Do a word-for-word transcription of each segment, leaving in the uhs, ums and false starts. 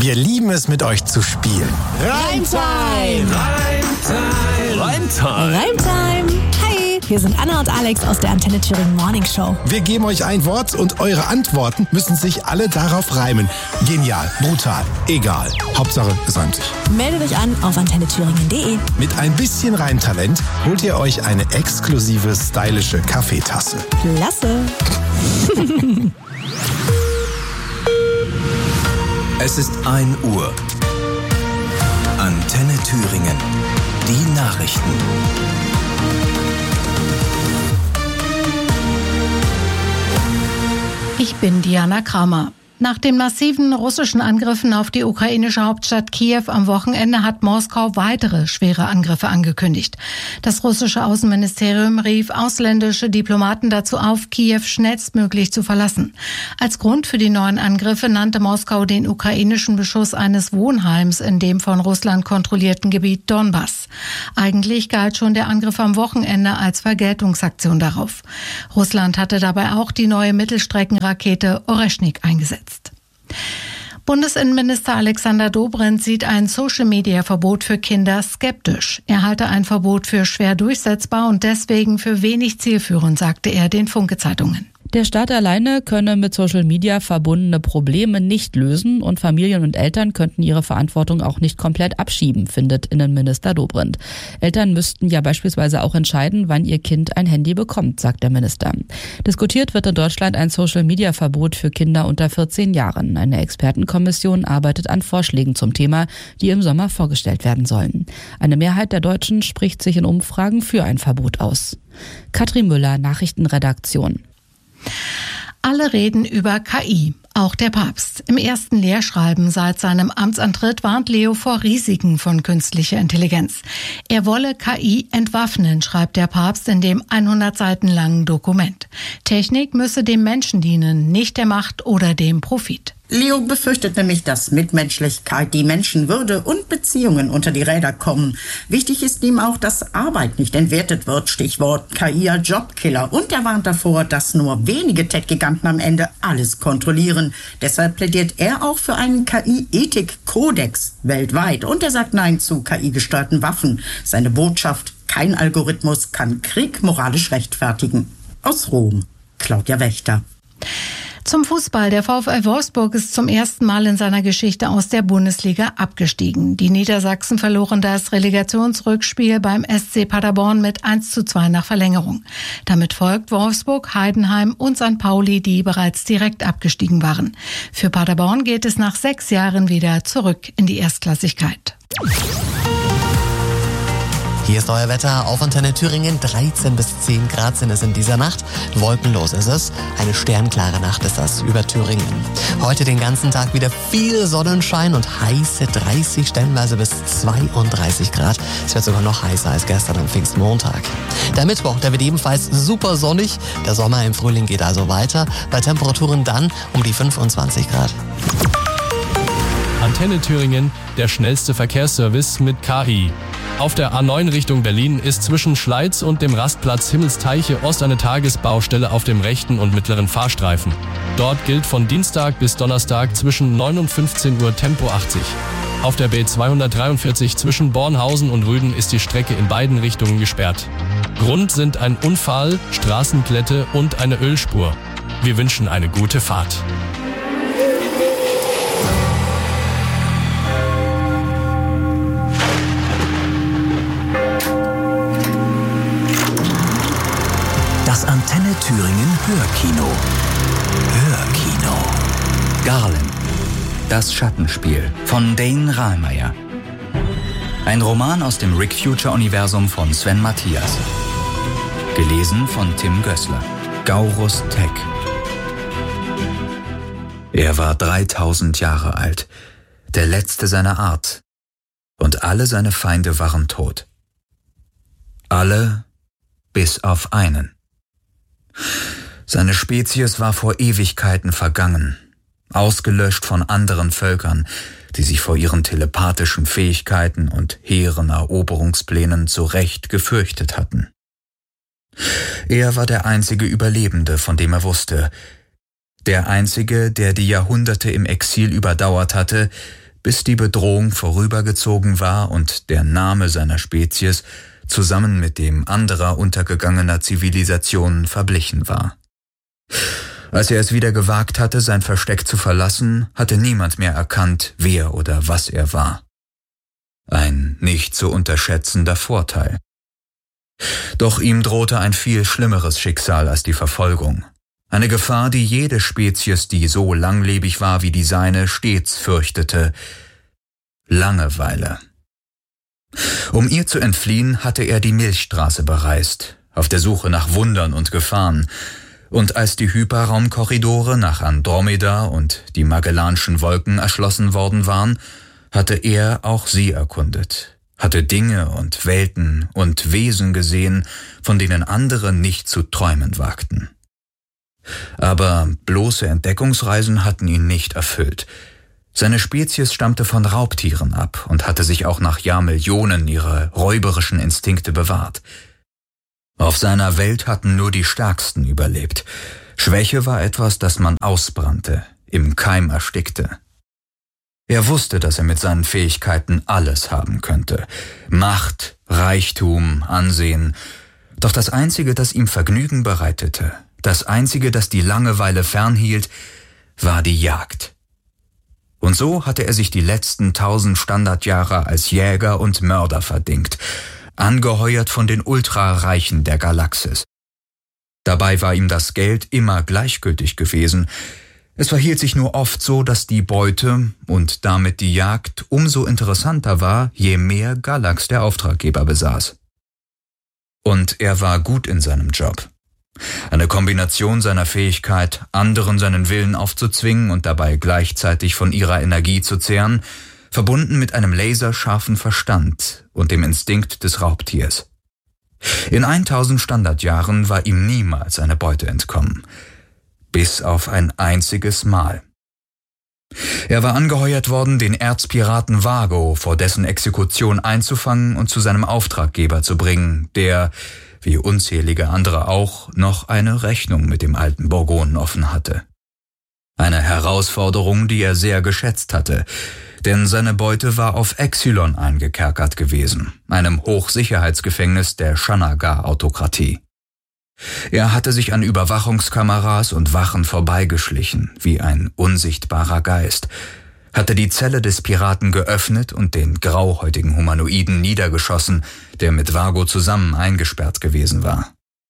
Wir lieben es, mit euch zu spielen. Reimtime! Reimtime! Reimtime! Reimtime! Hi, hier sind Anna und Alex aus der Antenne Thüringen Morning Show. Wir geben euch ein Wort und eure Antworten müssen sich alle darauf reimen. Genial, brutal, egal. Hauptsache, es reimt sich. Meldet euch an auf antenne thüringen punkt de. Mit ein bisschen Reimtalent holt ihr euch eine exklusive, stylische Kaffeetasse. Klasse! Es ist ein Uhr. Antenne Thüringen. Die Nachrichten. Ich bin Diana Kramer. Nach den massiven russischen Angriffen auf die ukrainische Hauptstadt Kiew am Wochenende hat Moskau weitere schwere Angriffe angekündigt. Das russische Außenministerium rief ausländische Diplomaten dazu auf, Kiew schnellstmöglich zu verlassen. Als Grund für die neuen Angriffe nannte Moskau den ukrainischen Beschuss eines Wohnheims in dem von Russland kontrollierten Gebiet Donbass. Eigentlich galt schon der Angriff am Wochenende als Vergeltungsaktion darauf. Russland hatte dabei auch die neue Mittelstreckenrakete Oreschnik eingesetzt. Bundesinnenminister Alexander Dobrindt sieht ein Social-Media-Verbot für Kinder skeptisch. Er halte ein Verbot für schwer durchsetzbar und deswegen für wenig zielführend, sagte er den Funke-Zeitungen. Der Staat alleine könne mit Social Media verbundene Probleme nicht lösen und Familien und Eltern könnten ihre Verantwortung auch nicht komplett abschieben, findet Innenminister Dobrindt. Eltern müssten ja beispielsweise auch entscheiden, wann ihr Kind ein Handy bekommt, sagt der Minister. Diskutiert wird in Deutschland ein Social Media Verbot für Kinder unter vierzehn Jahren. Eine Expertenkommission arbeitet an Vorschlägen zum Thema, die im Sommer vorgestellt werden sollen. Eine Mehrheit der Deutschen spricht sich in Umfragen für ein Verbot aus. Katrin Müller, Nachrichtenredaktion. Alle reden über K I, auch der Papst. Im ersten Lehrschreiben seit seinem Amtsantritt warnt Leo vor Risiken von künstlicher Intelligenz. Er wolle K I entwaffnen, schreibt der Papst in dem hundert Seiten langen Dokument. Technik müsse dem Menschen dienen, nicht der Macht oder dem Profit. Leo befürchtet nämlich, dass Mitmenschlichkeit, die Menschenwürde und Beziehungen unter die Räder kommen. Wichtig ist ihm auch, dass Arbeit nicht entwertet wird, Stichwort K I als Jobkiller. Und er warnt davor, dass nur wenige Tech-Giganten am Ende alles kontrollieren. Deshalb plädiert er auch für einen K I-Ethik-Kodex weltweit. Und er sagt Nein zu K I-gesteuerten Waffen. Seine Botschaft: Kein Algorithmus kann Krieg moralisch rechtfertigen. Aus Rom, Claudia Wächter. Zum Fußball. Der VfL Wolfsburg ist zum ersten Mal in seiner Geschichte aus der Bundesliga abgestiegen. Die Niedersachsen verloren das Relegationsrückspiel beim S C Paderborn mit eins zu zwei nach Verlängerung. Damit folgt Wolfsburg, Heidenheim und Sankt Pauli, die bereits direkt abgestiegen waren. Für Paderborn geht es nach sechs Jahren wieder zurück in die Erstklassigkeit. Hier ist euer Wetter auf Antenne Thüringen. dreizehn bis zehn Grad sind es in dieser Nacht. Wolkenlos ist es. Eine sternklare Nacht ist das über Thüringen. Heute den ganzen Tag wieder viel Sonnenschein und heiße dreißig, stellenweise bis zweiunddreißig Grad. Es wird sogar noch heißer als gestern am Pfingstmontag. Der Mittwoch, der wird ebenfalls super sonnig. Der Sommer im Frühling geht also weiter. Bei Temperaturen dann um die fünfundzwanzig Grad. Antenne Thüringen, der schnellste Verkehrsservice mit K I. Auf der A neun Richtung Berlin ist zwischen Schleiz und dem Rastplatz Himmelsteiche Ost eine Tagesbaustelle auf dem rechten und mittleren Fahrstreifen. Dort gilt von Dienstag bis Donnerstag zwischen neun und fünfzehn Uhr Tempo achtzig. Auf der B zweihundertdreiundvierzig zwischen Bornhausen und Rüden ist die Strecke in beiden Richtungen gesperrt. Grund sind ein Unfall, Straßenklette und eine Ölspur. Wir wünschen eine gute Fahrt. Das Antenne Thüringen Hörkino. Hörkino. Garland. Das Schattenspiel von Dane Rahlmeier. Ein Roman aus dem Rick Future-Universum von Sven Matthias. Gelesen von Tim Gößler. Gaurus Tech. Er war dreitausend Jahre alt, der letzte seiner Art. Und alle seine Feinde waren tot. Alle bis auf einen. Seine Spezies war vor Ewigkeiten vergangen, ausgelöscht von anderen Völkern, die sich vor ihren telepathischen Fähigkeiten und hehren Eroberungsplänen zu Recht gefürchtet hatten. Er war der einzige Überlebende, von dem er wusste, der einzige, der die Jahrhunderte im Exil überdauert hatte, bis die Bedrohung vorübergezogen war und der Name seiner Spezies zusammen mit dem anderer untergegangener Zivilisationen verblichen war. Als er es wieder gewagt hatte, sein Versteck zu verlassen, hatte niemand mehr erkannt, wer oder was er war. Ein nicht zu unterschätzender Vorteil. Doch ihm drohte ein viel schlimmeres Schicksal als die Verfolgung. Eine Gefahr, die jede Spezies, die so langlebig war wie die seine, stets fürchtete: Langeweile. Um ihr zu entfliehen, hatte er die Milchstraße bereist, auf der Suche nach Wundern und Gefahren. Und als die Hyperraumkorridore nach Andromeda und die Magellanschen Wolken erschlossen worden waren, hatte er auch sie erkundet, hatte Dinge und Welten und Wesen gesehen, von denen andere nicht zu träumen wagten. Aber bloße Entdeckungsreisen hatten ihn nicht erfüllt. Seine Spezies stammte von Raubtieren ab und hatte sich auch nach Jahrmillionen ihre räuberischen Instinkte bewahrt. Auf seiner Welt hatten nur die Stärksten überlebt. Schwäche war etwas, das man ausbrannte, im Keim erstickte. Er wusste, dass er mit seinen Fähigkeiten alles haben könnte. Macht, Reichtum, Ansehen. Doch das Einzige, das ihm Vergnügen bereitete, das Einzige, das die Langeweile fernhielt, war die Jagd. Und so hatte er sich die letzten tausend Standardjahre als Jäger und Mörder verdingt, angeheuert von den Ultrareichen der Galaxis. Dabei war ihm das Geld immer gleichgültig gewesen. Es verhielt sich nur oft so, dass die Beute und damit die Jagd umso interessanter war, je mehr Galax der Auftraggeber besaß. Und er war gut in seinem Job. Eine Kombination seiner Fähigkeit, anderen seinen Willen aufzuzwingen und dabei gleichzeitig von ihrer Energie zu zehren, verbunden mit einem laserscharfen Verstand und dem Instinkt des Raubtiers. In tausend Standardjahren war ihm niemals eine Beute entkommen. Bis auf ein einziges Mal. Er war angeheuert worden, den Erzpiraten Vago vor dessen Exekution einzufangen und zu seinem Auftraggeber zu bringen, der, wie unzählige andere auch, noch eine Rechnung mit dem alten Borgonen offen hatte. Eine Herausforderung, die er sehr geschätzt hatte, denn seine Beute war auf Exilon eingekerkert gewesen, einem Hochsicherheitsgefängnis der Shanagar-Autokratie. Er hatte sich an Überwachungskameras und Wachen vorbeigeschlichen, wie ein unsichtbarer Geist, hatte die Zelle des Piraten geöffnet und den grauhäutigen Humanoiden niedergeschossen, der mit Vago zusammen eingesperrt gewesen war.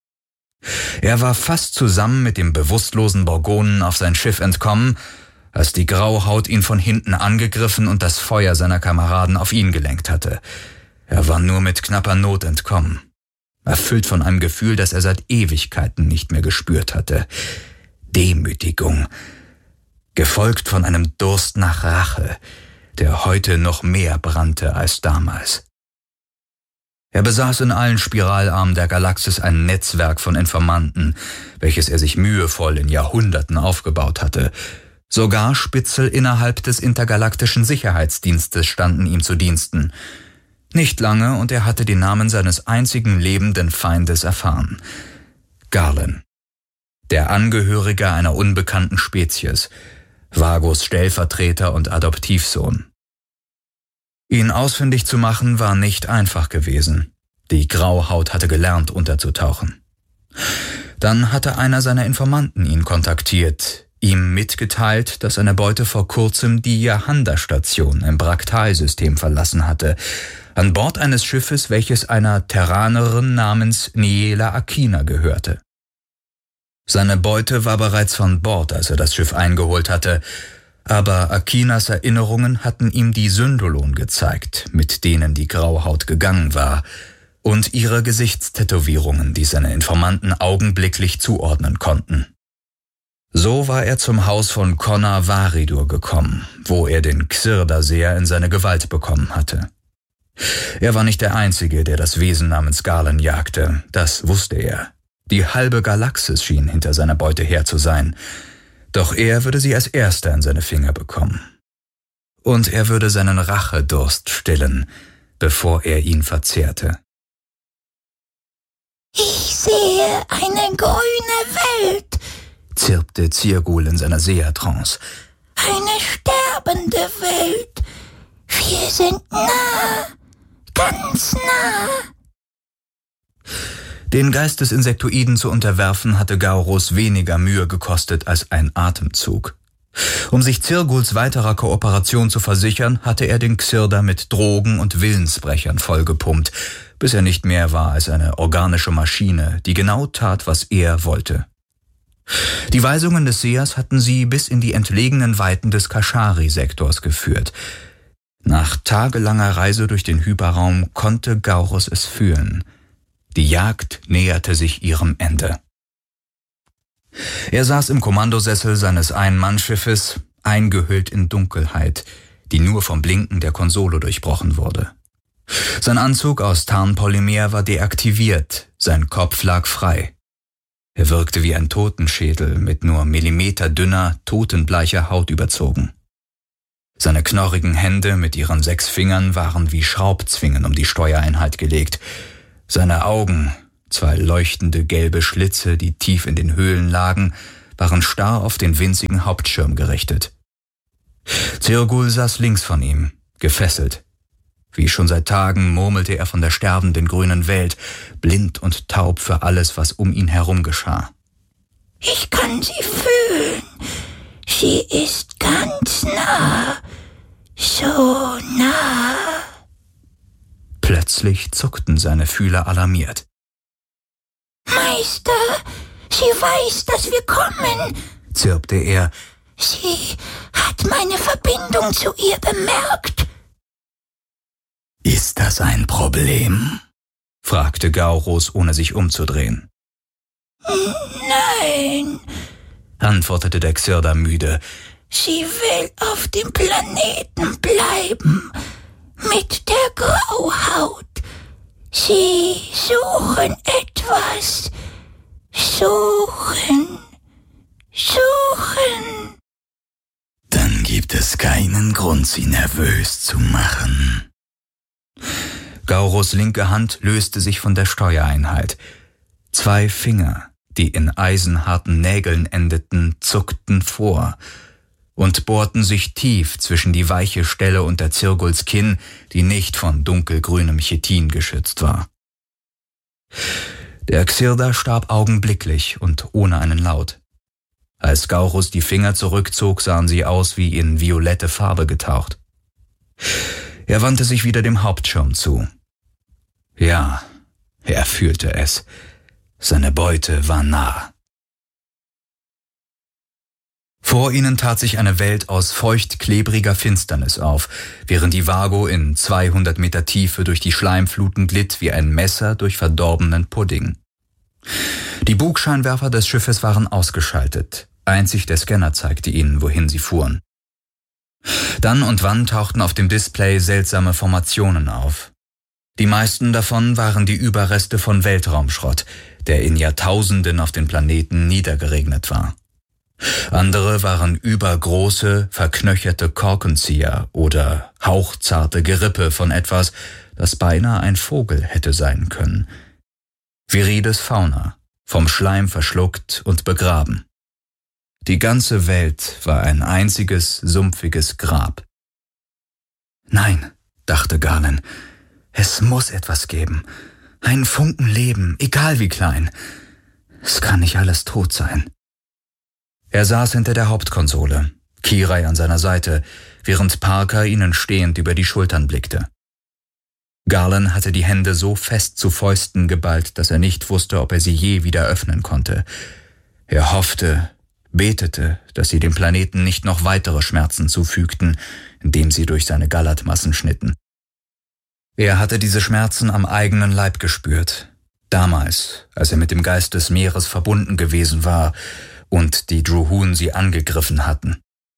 Er war fast zusammen mit dem bewusstlosen Borgonen auf sein Schiff entkommen, als die Grauhaut ihn von hinten angegriffen und das Feuer seiner Kameraden auf ihn gelenkt hatte. Er war nur mit knapper Not entkommen. Erfüllt von einem Gefühl, das er seit Ewigkeiten nicht mehr gespürt hatte. Demütigung, gefolgt von einem Durst nach Rache, der heute noch mehr brannte als damals. Er besaß in allen Spiralarmen der Galaxis ein Netzwerk von Informanten, welches er sich mühevoll in Jahrhunderten aufgebaut hatte. Sogar Spitzel innerhalb des intergalaktischen Sicherheitsdienstes standen ihm zu Diensten. Nicht lange, und er hatte den Namen seines einzigen lebenden Feindes erfahren. Garlen. Der Angehörige einer unbekannten Spezies. Vagos Stellvertreter und Adoptivsohn. Ihn ausfindig zu machen, war nicht einfach gewesen. Die Grauhaut hatte gelernt, unterzutauchen. Dann hatte einer seiner Informanten ihn kontaktiert, ihm mitgeteilt, dass seine Beute vor kurzem die Yahanda-Station im Braktal-System verlassen hatte, an Bord eines Schiffes, welches einer Terranerin namens Niela Akina gehörte. Seine Beute war bereits von Bord, als er das Schiff eingeholt hatte, aber Akinas Erinnerungen hatten ihm die Syndolon gezeigt, mit denen die Grauhaut gegangen war, und ihre Gesichtstätowierungen, die seine Informanten augenblicklich zuordnen konnten. So war er zum Haus von Connor Varidur gekommen, wo er den Xirdaseer in seine Gewalt bekommen hatte. Er war nicht der Einzige, der das Wesen namens Garlen jagte, das wusste er. Die halbe Galaxis schien hinter seiner Beute her zu sein, doch er würde sie als Erster in seine Finger bekommen. Und er würde seinen Rachedurst stillen, bevor er ihn verzehrte. »Ich sehe eine grüne Welt«, zirpte Zirgul in seiner Sehertrance. »Eine sterbende Welt. Haie sind nah, ganz nah. Den Geist des Insektoiden zu unterwerfen, hatte Gauros weniger Mühe gekostet als ein Atemzug. Um sich Zirguls weiterer Kooperation zu versichern, hatte er den Xirda mit Drogen und Willensbrechern vollgepumpt, bis er nicht mehr war als eine organische Maschine, die genau tat, was er wollte. Die Weisungen des Sehers hatten sie bis in die entlegenen Weiten des Kashari-Sektors geführt. Nach tagelanger Reise durch den Hyperraum konnte Gauros es fühlen. Die Jagd näherte sich ihrem Ende. Er saß im Kommandosessel seines Ein-Mann-Schiffes, eingehüllt in Dunkelheit, die nur vom Blinken der Konsole durchbrochen wurde. Sein Anzug aus Tarnpolymer war deaktiviert, sein Kopf lag frei. Er wirkte wie ein Totenschädel mit nur millimeterdünner, totenbleicher Haut überzogen. Seine knorrigen Hände mit ihren sechs Fingern waren wie Schraubzwingen um die Steuereinheit gelegt. Seine Augen, zwei leuchtende gelbe Schlitze, die tief in den Höhlen lagen, waren starr auf den winzigen Hauptschirm gerichtet. Zirgul saß links von ihm, gefesselt. Wie schon seit Tagen murmelte er von der sterbenden grünen Welt, blind und taub für alles, was um ihn herum geschah. Ich kann sie fühlen. Sie ist ganz nah. So nah. Plötzlich zuckten seine Fühler alarmiert. Meister, sie weiß, dass wir kommen, zirpte er. Sie hat meine Verbindung zu ihr bemerkt. Ist das ein Problem? Fragte Gauros, ohne sich umzudrehen. Nein, antwortete der Xirda müde. Sie will auf dem Planeten bleiben, mit der Grauhaut. Sie suchen etwas, suchen, suchen. Dann gibt es keinen Grund, sie nervös zu machen. Gauros linke Hand löste sich von der Steuereinheit. Zwei Finger, die in eisenharten Nägeln endeten, zuckten vor und bohrten sich tief zwischen die weiche Stelle unter Zirguls Kinn, die nicht von dunkelgrünem Chitin geschützt war. Der Xirda starb augenblicklich und ohne einen Laut. Als Gauros die Finger zurückzog, sahen sie aus wie in violette Farbe getaucht. Er wandte sich wieder dem Hauptschirm zu. Ja, er fühlte es. Seine Beute war nah. Vor ihnen tat sich eine Welt aus feucht-klebriger Finsternis auf, während die Vago in zweihundert Meter Tiefe durch die Schleimfluten glitt wie ein Messer durch verdorbenen Pudding. Die Bugscheinwerfer des Schiffes waren ausgeschaltet. Einzig der Scanner zeigte ihnen, wohin sie fuhren. Dann und wann tauchten auf dem Display seltsame Formationen auf. Die meisten davon waren die Überreste von Weltraumschrott, der in Jahrtausenden auf den Planeten niedergeregnet war. Andere waren übergroße, verknöcherte Korkenzieher oder hauchzarte Gerippe von etwas, das beinahe ein Vogel hätte sein können. Virides Fauna, vom Schleim verschluckt und begraben. Die ganze Welt war ein einziges, sumpfiges Grab. Nein, dachte Galen, es muss etwas geben. Ein Funken Leben, egal wie klein. Es kann nicht alles tot sein. Er saß hinter der Hauptkonsole, Kirai an seiner Seite, während Parker ihnen stehend über die Schultern blickte. Garland hatte die Hände so fest zu Fäusten geballt, dass er nicht wusste, ob er sie je wieder öffnen konnte. Er hoffte, betete, dass sie dem Planeten nicht noch weitere Schmerzen zufügten, indem sie durch seine Gallertmassen schnitten. Er hatte diese Schmerzen am eigenen Leib gespürt, damals, als er mit dem Geist des Meeres verbunden gewesen war und die Druhun sie angegriffen hatten.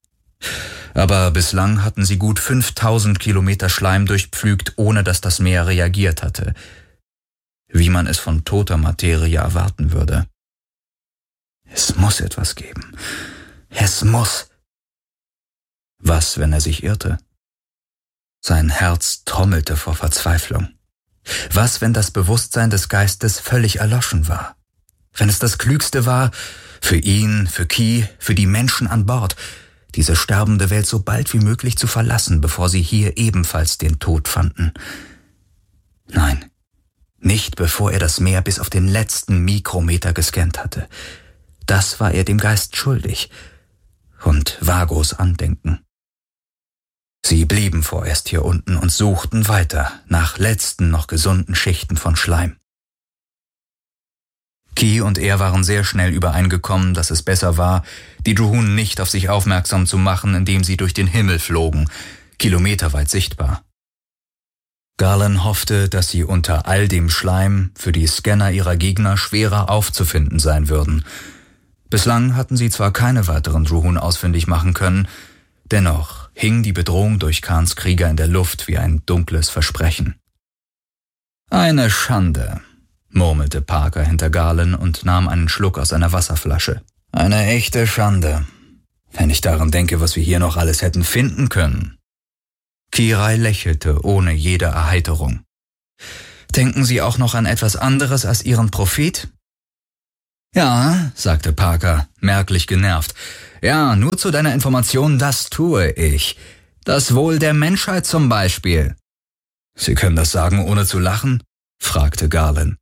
Aber bislang hatten sie gut fünftausend Kilometer Schleim durchpflügt, ohne dass das Meer reagiert hatte, wie man es von toter Materie erwarten würde. Es muss etwas geben. Es muss. Was, wenn er sich irrte? Sein Herz trommelte vor Verzweiflung. Was, wenn das Bewusstsein des Geistes völlig erloschen war? Wenn es das Klügste war, für ihn, für Ki, für die Menschen an Bord, diese sterbende Welt so bald wie möglich zu verlassen, bevor sie hier ebenfalls den Tod fanden. Nein, nicht bevor er das Meer bis auf den letzten Mikrometer gescannt hatte. Das war er dem Geist schuldig. Und Vagos Andenken. Sie blieben vorerst hier unten und suchten weiter nach letzten noch gesunden Schichten von Schleim. Key und er waren sehr schnell übereingekommen, dass es besser war, die Druhun nicht auf sich aufmerksam zu machen, indem sie durch den Himmel flogen, kilometerweit sichtbar. Garland hoffte, dass sie unter all dem Schleim für die Scanner ihrer Gegner schwerer aufzufinden sein würden. Bislang hatten sie zwar keine weiteren Druhun ausfindig machen können, dennoch hing die Bedrohung durch Khans Krieger in der Luft wie ein dunkles Versprechen. »Eine Schande«, murmelte Parker hinter Garland und nahm einen Schluck aus einer Wasserflasche. »Eine echte Schande, wenn ich daran denke, was wir hier noch alles hätten finden können.« Kirai lächelte ohne jede Erheiterung. »Denken Sie auch noch an etwas anderes als Ihren Prophet?« »Ja«, sagte Parker, merklich genervt. »Ja, nur zu deiner Information, das tue ich. Das Wohl der Menschheit zum Beispiel.« »Sie können das sagen, ohne zu lachen?« fragte Garland.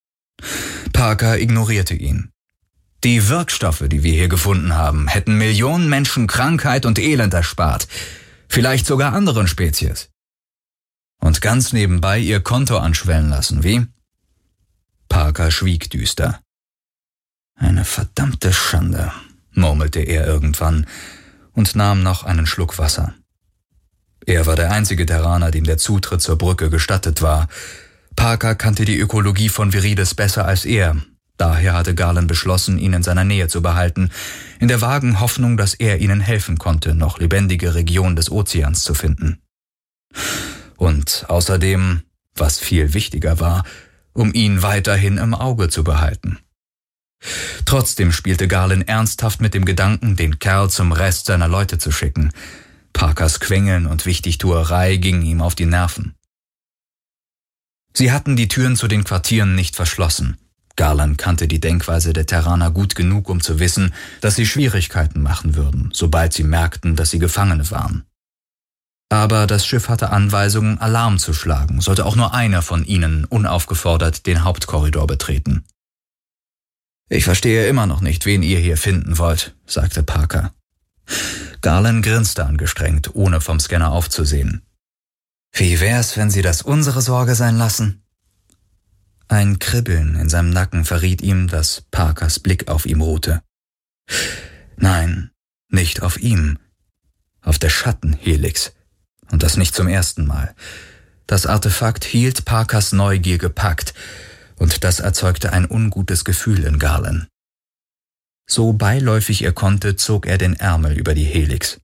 Parker ignorierte ihn. »Die Wirkstoffe, die wir hier gefunden haben, hätten Millionen Menschen Krankheit und Elend erspart. Vielleicht sogar anderen Spezies. Und ganz nebenbei ihr Konto anschwellen lassen, wie?« Parker schwieg düster. »Eine verdammte Schande«, murmelte er irgendwann und nahm noch einen Schluck Wasser. Er war der einzige Terraner, dem der Zutritt zur Brücke gestattet war. Parker kannte die Ökologie von Virides besser als er, daher hatte Garland beschlossen, ihn in seiner Nähe zu behalten, in der vagen Hoffnung, dass er ihnen helfen konnte, noch lebendige Regionen des Ozeans zu finden. Und außerdem, was viel wichtiger war, um ihn weiterhin im Auge zu behalten. Trotzdem spielte Garland ernsthaft mit dem Gedanken, den Kerl zum Rest seiner Leute zu schicken. Parkers Quengeln und Wichtigtuerei gingen ihm auf die Nerven. Sie hatten die Türen zu den Quartieren nicht verschlossen. Garland kannte die Denkweise der Terraner gut genug, um zu wissen, dass sie Schwierigkeiten machen würden, sobald sie merkten, dass sie Gefangene waren. Aber das Schiff hatte Anweisungen, Alarm zu schlagen, sollte auch nur einer von ihnen unaufgefordert den Hauptkorridor betreten. »Ich verstehe immer noch nicht, wen ihr hier finden wollt«, sagte Parker. Garland grinste angestrengt, ohne vom Scanner aufzusehen. »Wie wär's, wenn Sie das unsere Sorge sein lassen?« Ein Kribbeln in seinem Nacken verriet ihm, dass Parkers Blick auf ihm ruhte. Nein, nicht auf ihm, auf der Schattenhelix. Und das nicht zum ersten Mal. Das Artefakt hielt Parkers Neugier gepackt, und das erzeugte ein ungutes Gefühl in Garland. So beiläufig er konnte, zog er den Ärmel über die Helix.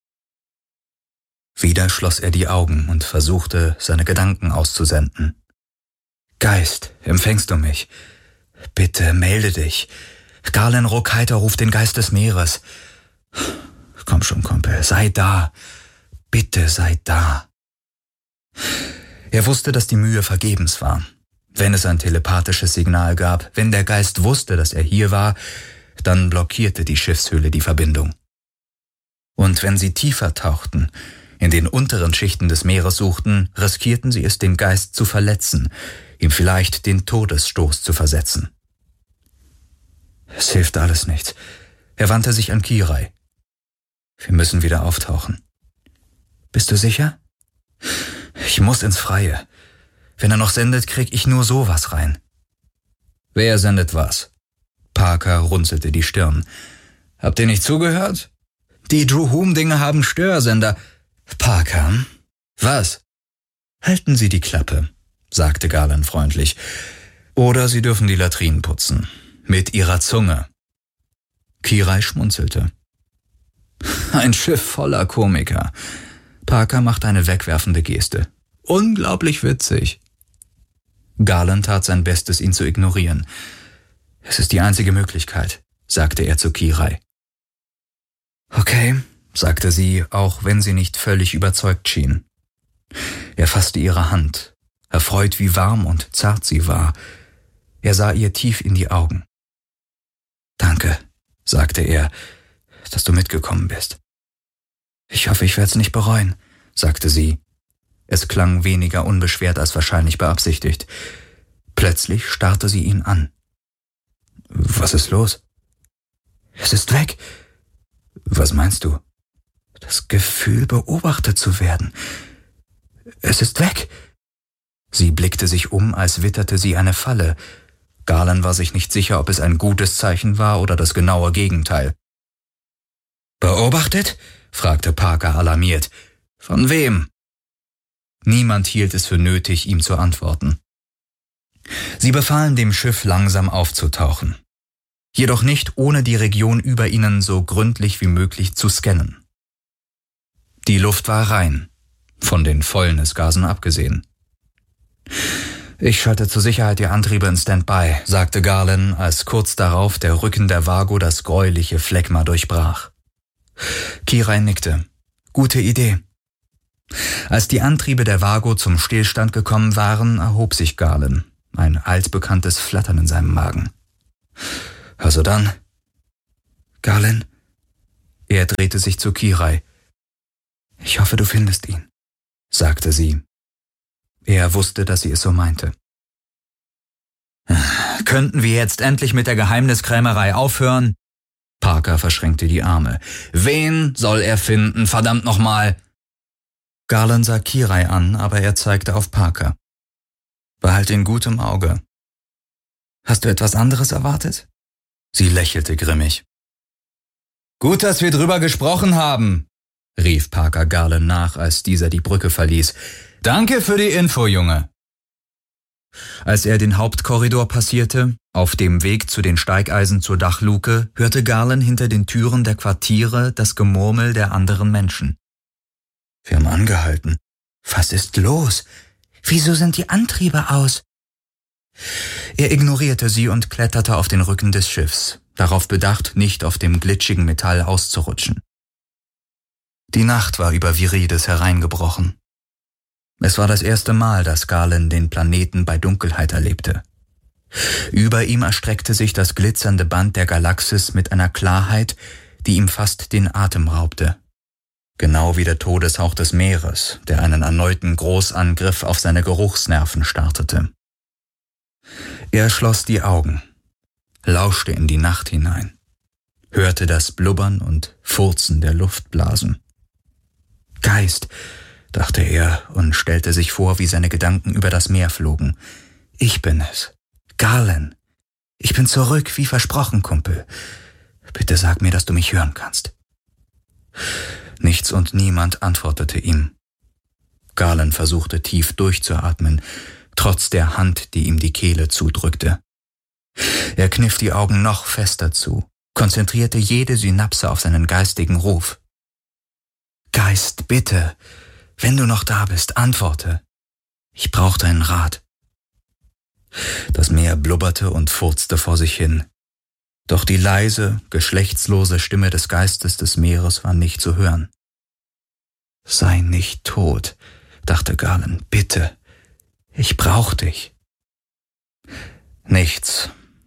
Wieder schloss er die Augen und versuchte, seine Gedanken auszusenden. »Geist, empfängst du mich? Bitte melde dich. Garland Rokaiter ruft den Geist des Meeres. Komm schon, Kumpel, sei da. Bitte sei da.« Er wusste, dass die Mühe vergebens war. Wenn es ein telepathisches Signal gab, wenn der Geist wusste, dass er hier war, dann blockierte die Schiffshülle die Verbindung. Und wenn sie tiefer tauchten, in den unteren Schichten des Meeres suchten, riskierten sie es, den Geist zu verletzen, ihm vielleicht den Todesstoß zu versetzen. Es hilft alles nichts. Er wandte sich an Kirai. Wir müssen wieder auftauchen. Bist du sicher? Ich muss ins Freie. Wenn er noch sendet, krieg ich nur sowas rein. Wer sendet was? Parker runzelte die Stirn. Habt ihr nicht zugehört? Die Druhum-Dinge haben Störsender. Parker? Was? Halten Sie die Klappe, sagte Garland freundlich. Oder Sie dürfen die Latrinen putzen. Mit Ihrer Zunge. Kirai schmunzelte. Ein Schiff voller Komiker. Parker machte eine wegwerfende Geste. Unglaublich witzig. Garland tat sein Bestes, ihn zu ignorieren. Es ist die einzige Möglichkeit, sagte er zu Kirai. Okay, sagte sie, auch wenn sie nicht völlig überzeugt schien. Er fasste ihre Hand, erfreut, wie warm und zart sie war. Er sah ihr tief in die Augen. Danke, sagte er, dass du mitgekommen bist. »Ich hoffe, ich werde es nicht bereuen«, sagte sie. Es klang weniger unbeschwert als wahrscheinlich beabsichtigt. Plötzlich starrte sie ihn an. »Was ist los?« »Es ist weg.« »Was meinst du?« »Das Gefühl, beobachtet zu werden. Es ist weg.« Sie blickte sich um, als witterte sie eine Falle. Garland war sich nicht sicher, ob es ein gutes Zeichen war oder das genaue Gegenteil. »Beobachtet?« fragte Parker alarmiert. »Von wem?« Niemand hielt es für nötig, ihm zu antworten. Sie befahlen dem Schiff, langsam aufzutauchen. Jedoch nicht, ohne die Region über ihnen so gründlich wie möglich zu scannen. Die Luft war rein, von den Fäulnisgasen abgesehen. »Ich schalte zur Sicherheit die Antriebe in Standby«, sagte Garland, als kurz darauf der Rücken der Vago das gräuliche Phlegma durchbrach. Kirai nickte. »Gute Idee.« Als die Antriebe der Vago zum Stillstand gekommen waren, erhob sich Garland, ein altbekanntes Flattern in seinem Magen. »Also dann, Garland?« Er drehte sich zu Kirai. »Ich hoffe, du findest ihn«, sagte sie. Er wusste, dass sie es so meinte. »Könnten wir jetzt endlich mit der Geheimniskrämerei aufhören?« Parker verschränkte die Arme. »Wen soll er finden, verdammt nochmal?« Garland sah Kirai an, aber er zeigte auf Parker. »Behalte ihn gut im Auge. Hast du etwas anderes erwartet?« Sie lächelte grimmig. »Gut, dass wir drüber gesprochen haben«, rief Parker Garland nach, als dieser die Brücke verließ. »Danke für die Info, Junge.« Als er den Hauptkorridor passierte, auf dem Weg zu den Steigeisen zur Dachluke, hörte Garland hinter den Türen der Quartiere das Gemurmel der anderen Menschen. »Wir haben angehalten. Was ist los? Wieso sind die Antriebe aus?« Er ignorierte sie und kletterte auf den Rücken des Schiffs, darauf bedacht, nicht auf dem glitschigen Metall auszurutschen. Die Nacht war über Virides hereingebrochen. Es war das erste Mal, dass Garland den Planeten bei Dunkelheit erlebte. Über ihm erstreckte sich das glitzernde Band der Galaxis mit einer Klarheit, die ihm fast den Atem raubte. Genau wie der Todeshauch des Meeres, der einen erneuten Großangriff auf seine Geruchsnerven startete. Er schloss die Augen, lauschte in die Nacht hinein, hörte das Blubbern und Furzen der Luftblasen. »Geist«, dachte er und stellte sich vor, wie seine Gedanken über das Meer flogen. »Ich bin es. Garland. Ich bin zurück, wie versprochen, Kumpel. Bitte sag mir, dass du mich hören kannst.« Nichts und niemand antwortete ihm. Garland versuchte tief durchzuatmen, trotz der Hand, die ihm die Kehle zudrückte. Er kniff die Augen noch fester zu, konzentrierte jede Synapse auf seinen geistigen Ruf. »Geist, bitte, wenn du noch da bist, antworte. Ich brauche deinen Rat.« Das Meer blubberte und furzte vor sich hin. Doch die leise, geschlechtslose Stimme des Geistes des Meeres war nicht zu hören. »Sei nicht tot«, dachte Garland, »bitte, ich brauch dich.« Nichts.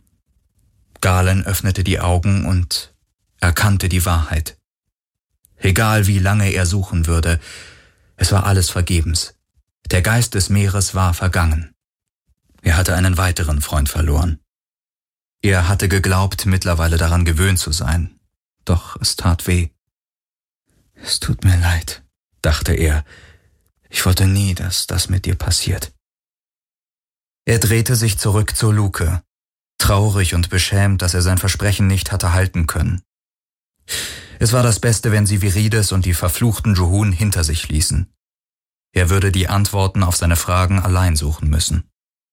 Garland öffnete die Augen und erkannte die Wahrheit. Egal wie lange er suchen würde, es war alles vergebens. Der Geist des Meeres war vergangen. Er hatte einen weiteren Freund verloren. Er hatte geglaubt, mittlerweile daran gewöhnt zu sein. Doch es tat weh. »Es tut mir leid«, dachte er. »Ich wollte nie, dass das mit dir passiert.« Er drehte sich zurück zur Luke, traurig und beschämt, dass er sein Versprechen nicht hatte halten können. Es war das Beste, wenn sie Virides und die verfluchten Juhun hinter sich ließen. Er würde die Antworten auf seine Fragen allein suchen müssen.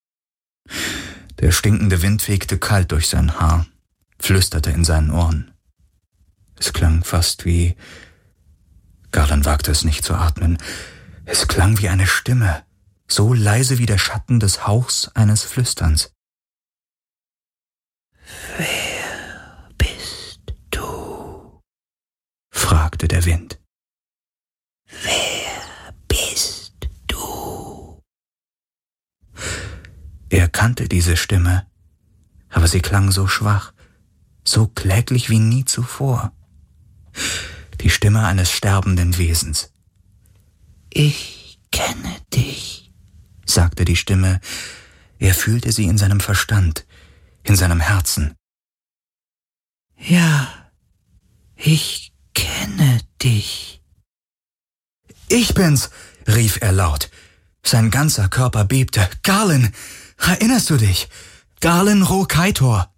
Der stinkende Wind fegte kalt durch sein Haar, flüsterte in seinen Ohren. Es klang fast wie... Garland wagte es nicht zu atmen. Es klang wie eine Stimme, so leise wie der Schatten des Hauchs eines Flüsterns. »Wer bist du?« fragte der Wind. »Wer bist du?« Er kannte diese Stimme, aber sie klang so schwach, so kläglich wie nie zuvor. Die Stimme eines sterbenden Wesens. Ich kenne dich, sagte die Stimme. Er fühlte sie in seinem Verstand, in seinem Herzen. Ja, ich kenne dich. Ich bin's, rief er laut. Sein ganzer Körper bebte. Garlin, erinnerst du dich? Garlin Ro-Kaitor.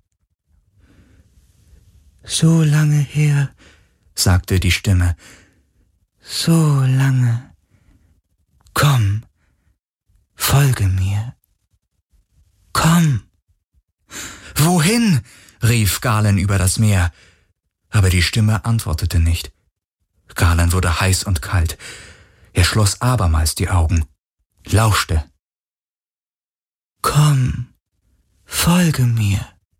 So lange her, sagte die Stimme. So lange. Komm, folge mir. Komm. Wohin? Rief Garlin über das Meer. Aber die Stimme antwortete nicht. Garlin wurde heiß und kalt. Er schloss abermals die Augen, lauschte. Komm, folge mir.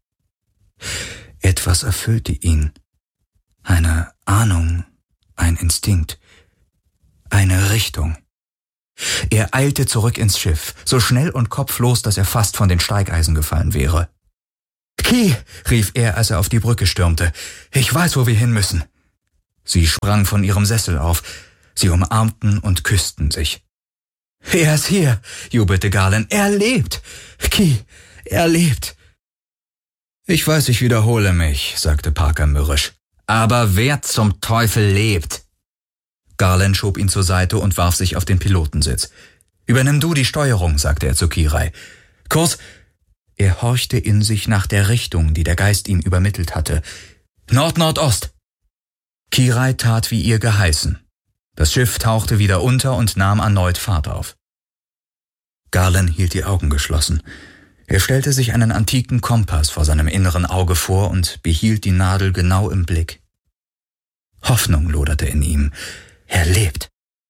Etwas erfüllte ihn. Eine Ahnung, ein Instinkt, eine Richtung. Er eilte zurück ins Schiff, so schnell und kopflos, dass er fast von den Steigeisen gefallen wäre. »Ki«, rief er, als er auf die Brücke stürmte, »ich weiß, wo wir hin müssen.« Sie sprang von ihrem Sessel auf, sie umarmten und küssten sich. »Er ist hier«, jubelte Garlin, »er lebt! Ki, er lebt!« »Ich weiß, ich wiederhole mich«, sagte Parker mürrisch. »Aber wer zum Teufel lebt?« Garlin schob ihn zur Seite und warf sich auf den Pilotensitz. »Übernimm du die Steuerung«, sagte er zu Kirai. »Kurs«, er horchte in sich nach der Richtung, die der Geist ihm übermittelt hatte. »Nord-Nordost!« Kirai tat wie ihr geheißen. Das Schiff tauchte wieder unter und nahm erneut Fahrt auf. Garlin hielt die Augen geschlossen. Er stellte sich einen antiken Kompass vor seinem inneren Auge vor und behielt die Nadel genau im Blick. Hoffnung loderte in ihm. Er lebt.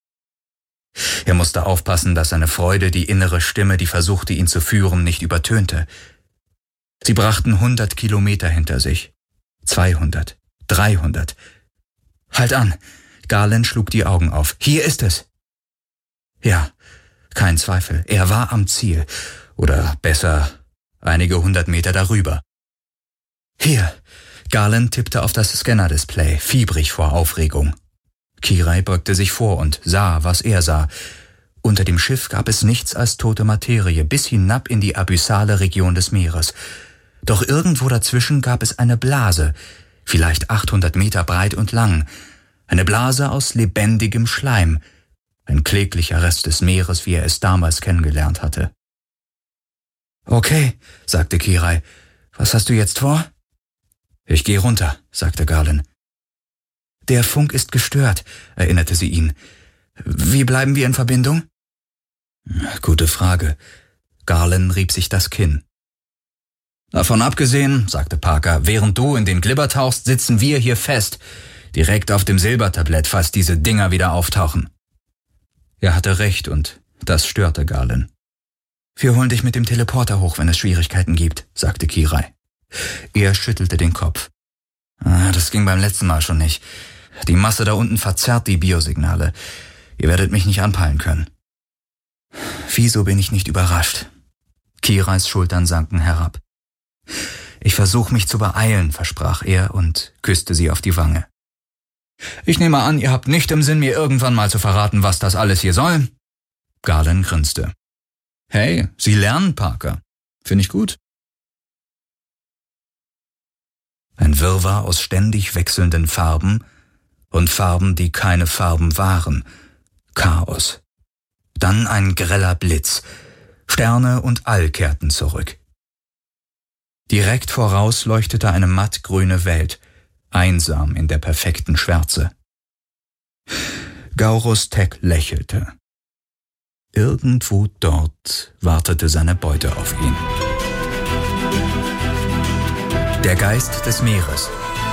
Er musste aufpassen, dass seine Freude die innere Stimme, die versuchte, ihn zu führen, nicht übertönte. Sie brachten hundert Kilometer hinter sich. Zweihundert. Dreihundert. »Halt an!« Garlin schlug die Augen auf. »Hier ist es!« Ja, kein Zweifel. Er war am Ziel. Oder besser, einige hundert Meter darüber. »Hier!« Garlin tippte auf das Scanner-Display, fiebrig vor Aufregung. Kirai beugte sich vor und sah, was er sah. Unter dem Schiff gab es nichts als tote Materie, bis hinab in die abyssale Region des Meeres. Doch irgendwo dazwischen gab es eine Blase, vielleicht achthundert Meter breit und lang. Eine Blase aus lebendigem Schleim. Ein kläglicher Rest des Meeres, wie er es damals kennengelernt hatte. »Okay«, sagte Kirai. »Was hast du jetzt vor?« »Ich gehe runter«, sagte Garlin. »Der Funk ist gestört«, erinnerte sie ihn. »Wie bleiben wir in Verbindung?« »Gute Frage.« Garlin rieb sich das Kinn. »Davon abgesehen«, sagte Parker, »während du in den Glibber tauchst, sitzen wir hier fest, direkt auf dem Silbertablett, falls diese Dinger wieder auftauchen.« Er hatte recht und das störte Garlin. »Wir holen dich mit dem Teleporter hoch, wenn es Schwierigkeiten gibt«, sagte Kirai. Er schüttelte den Kopf. Ah, das ging beim letzten Mal schon nicht. Die Masse da unten verzerrt die Biosignale. Ihr werdet mich nicht anpeilen können. Wieso bin ich nicht überrascht? Kirais Schultern sanken herab. Ich versuche mich zu beeilen, versprach er und küsste sie auf die Wange. Ich nehme an, ihr habt nicht im Sinn, mir irgendwann mal zu verraten, was das alles hier soll? Garlin grinste. Hey, Sie lernen, Parker. Finde ich gut. Ein Wirrwarr aus ständig wechselnden Farben und Farben, die keine Farben waren. Chaos. Dann ein greller Blitz. Sterne und All kehrten zurück. Direkt voraus leuchtete eine mattgrüne Welt, einsam in der perfekten Schwärze. Gaurus Tech lächelte. Irgendwo dort wartete seine Beute auf ihn. Der Geist des Meeres.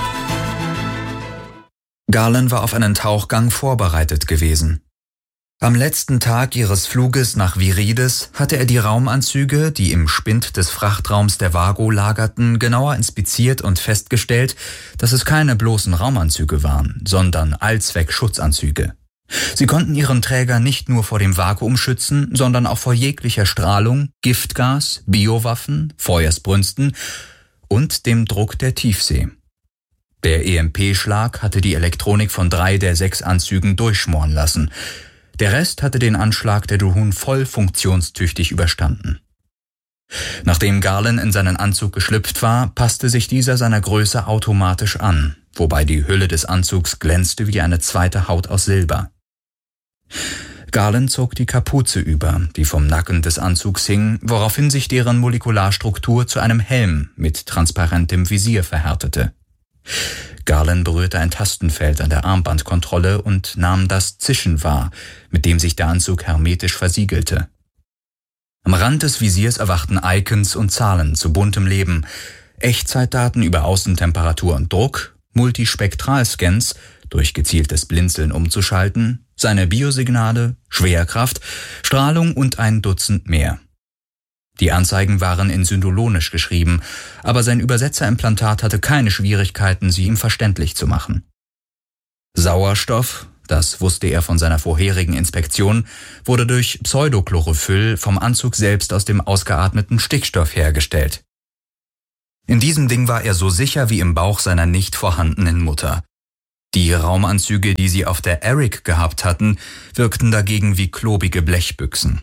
Garlin war auf einen Tauchgang vorbereitet gewesen. Am letzten Tag ihres Fluges nach Virides hatte er die Raumanzüge, die im Spind des Frachtraums der Vago lagerten, genauer inspiziert und festgestellt, dass es keine bloßen Raumanzüge waren, sondern Allzweck-Schutzanzüge. Sie konnten ihren Träger nicht nur vor dem Vakuum schützen, sondern auch vor jeglicher Strahlung, Giftgas, Biowaffen, Feuersbrünsten und dem Druck der Tiefsee. Der E M P-Schlag hatte die Elektronik von drei der sechs Anzügen durchschmoren lassen. Der Rest hatte den Anschlag der Dohun voll funktionstüchtig überstanden. Nachdem Garland in seinen Anzug geschlüpft war, passte sich dieser seiner Größe automatisch an, wobei die Hülle des Anzugs glänzte wie eine zweite Haut aus Silber. Garland zog die Kapuze über, die vom Nacken des Anzugs hing, woraufhin sich deren Molekularstruktur zu einem Helm mit transparentem Visier verhärtete. Garland berührte ein Tastenfeld an der Armbandkontrolle und nahm das Zischen wahr, mit dem sich der Anzug hermetisch versiegelte. Am Rand des Visiers erwachten Icons und Zahlen zu buntem Leben, Echtzeitdaten über Außentemperatur und Druck, Multispektralscans, durch gezieltes Blinzeln umzuschalten, seine Biosignale, Schwerkraft, Strahlung und ein Dutzend mehr. Die Anzeigen waren in Syndolonisch geschrieben, aber sein Übersetzerimplantat hatte keine Schwierigkeiten, sie ihm verständlich zu machen. Sauerstoff, das wusste er von seiner vorherigen Inspektion, wurde durch Pseudochlorophyll vom Anzug selbst aus dem ausgeatmeten Stickstoff hergestellt. In diesem Ding war er so sicher wie im Bauch seiner nicht vorhandenen Mutter. Die Raumanzüge, die sie auf der Eric gehabt hatten, wirkten dagegen wie klobige Blechbüchsen.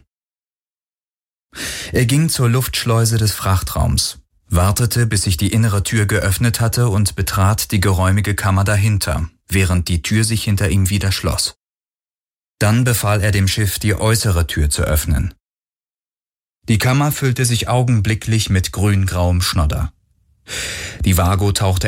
Er ging zur Luftschleuse des Frachtraums, wartete, bis sich die innere Tür geöffnet hatte und betrat die geräumige Kammer dahinter, während die Tür sich hinter ihm wieder schloss. Dann befahl er dem Schiff, die äußere Tür zu öffnen. Die Kammer füllte sich augenblicklich mit grün-grauem Schnodder. Die Vago tauchte